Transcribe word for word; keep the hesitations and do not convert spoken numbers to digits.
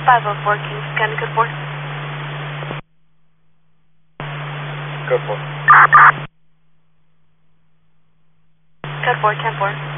five oh four, Kings County, code four. Code four. Code four, ten four.